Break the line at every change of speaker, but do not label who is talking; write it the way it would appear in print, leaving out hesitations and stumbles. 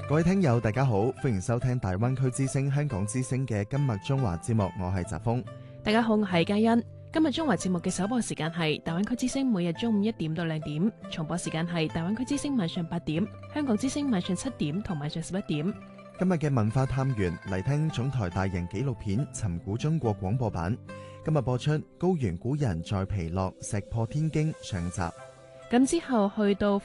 各位聽友大家好，歡迎收聽大灣區之聲香港之聲嘅今日中華節目，我係澤峰。
大家好，我係嘉欣。今日中華節目嘅首播時間係大灣區之聲每日中午1點到2點，重播時間係大灣區之聲晚上8點，香港之聲晚上7點同晚上11點。
今日嘅文化探源嚟聽總台大型紀錄片《尋古中國》廣播版。今日播出高原古人在皮洛石破天驚上集。
咁之後去到